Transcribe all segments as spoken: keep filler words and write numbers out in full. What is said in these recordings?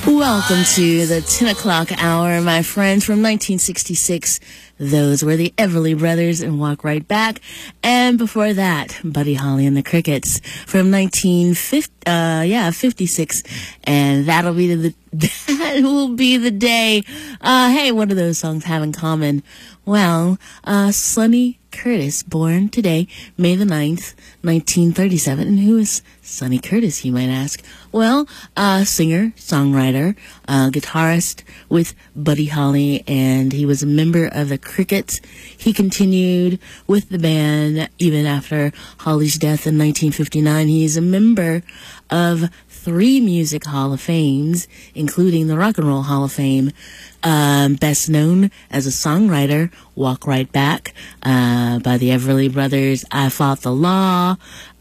Welcome to the ten o'clock hour, my friends. From nineteen sixty-six, those were the Everly Brothers and Walk Right Back. And before that, Buddy Holly and the Crickets from nineteen fifty, uh, yeah, fifty-six. And that'll be the, that will be the day. Uh, hey, what do those songs have in common? Well, uh, Sonny Curtis, born today, May the ninth, nineteen thirty-seven. And who is Sonny Curtis, you might ask? Well, uh, singer, songwriter, uh, guitarist with Buddy Holly, and he was a member of the Crickets. He continued with the band even after Holly's death in nineteen fifty-nine. He is a member of three Music Hall of Fames, including the Rock and Roll Hall of Fame. Um, best known as a songwriter, Walk Right Back, uh, by the Everly Brothers, I Fought the Law,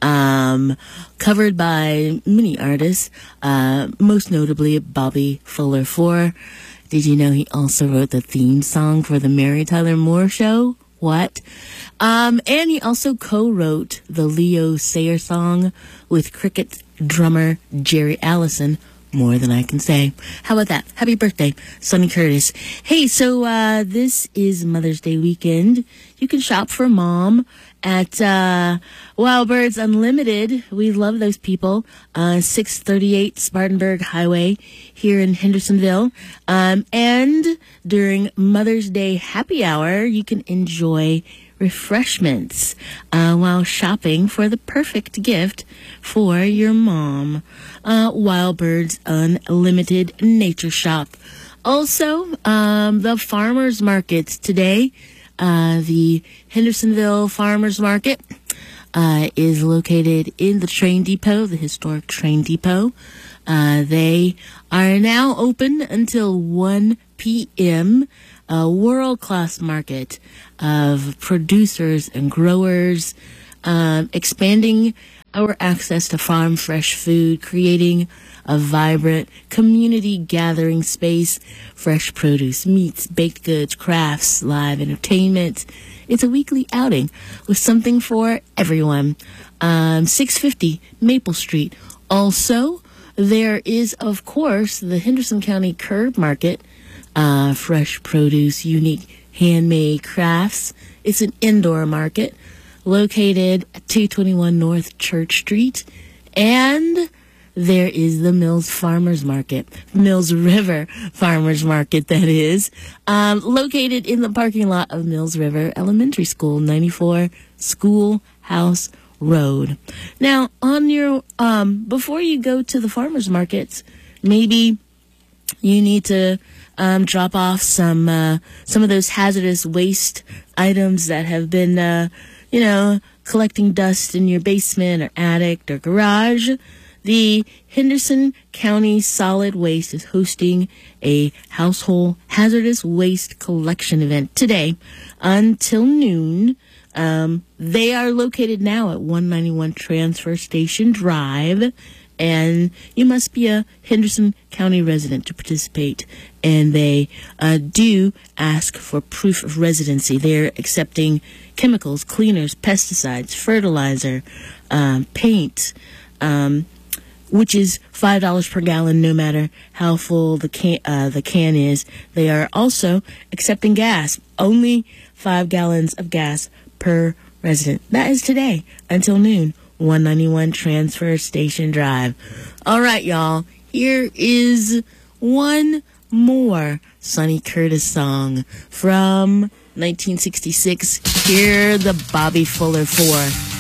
um, covered by many artists, uh, most notably Bobby Fuller four. Did you know he also wrote the theme song for the Mary Tyler Moore Show? What? Um, and he also co-wrote the Leo Sayer song with Cricket drummer Jerry Allison. More than I can say. How about that? Happy birthday, Sonny Curtis. Hey, so uh this is Mother's Day weekend. You can shop for mom at uh Wild Birds Unlimited. We love those people. Uh six thirty-eight Spartanburg Highway here in Hendersonville. Um and during Mother's Day happy hour, you can enjoy refreshments uh, while shopping for the perfect gift for your mom. Uh, Wild Birds Unlimited Nature Shop. Also, um, the farmers markets today. Uh, the Hendersonville Farmers Market uh, is located in the train depot, the historic train depot. Uh, they are now open until one p.m. A world-class market of producers and growers, um, expanding our access to farm fresh food, creating a vibrant community gathering space, fresh produce, meats, baked goods, crafts, live entertainment. It's a weekly outing with something for everyone. Um, six fifty Maple Street. Also, there is, of course, the Henderson County Curb Market. Uh, fresh produce, unique handmade crafts. It's an indoor market located at two twenty-one North Church Street. And there is the Mills Farmers Market, Mills River Farmers Market, that is, um, located in the parking lot of Mills River Elementary School, ninety-four Schoolhouse Road. Now, on your, um, before you go to the farmers markets, maybe you need to Um, drop off some, uh, some of those hazardous waste items that have been, uh, you know, collecting dust in your basement or attic or garage. The Henderson County Solid Waste is hosting a household hazardous waste collection event today until noon. Um, they are located now at one ninety-one Transfer Station Drive. And you must be a Henderson County resident to participate. And they uh, do ask for proof of residency. They're accepting chemicals, cleaners, pesticides, fertilizer, um, paint, um, which is five dollars per gallon, no matter how full the can, uh, the can is. They are also accepting gas, only five gallons of gas per resident. That is today until noon. one ninety-one Transfer Station Drive. All right, y'all. Here is one more Sonny Curtis song from nineteen sixty-six. Hear the Bobby Fuller four.